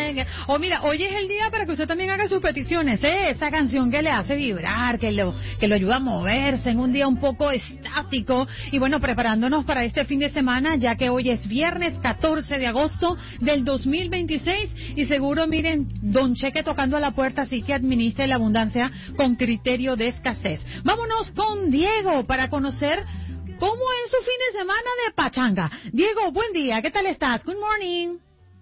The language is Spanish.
merengue. O mira, hoy es el día para que usted también haga sus peticiones, ¿eh? Esa canción que le hace vibrar, que lo ayuda a moverse en un día un poco estático. Y bueno, preparándonos para este fin de semana, ya que hoy es viernes 14 de agosto del 2026. Y seguro, miren, Don Cheque tocando a la puerta, así que administre la abundancia con criterio de escasez. Vámonos con Diego para conocer cómo es su fin de semana de pachanga. Diego, buen día, ¿qué tal estás? Good morning.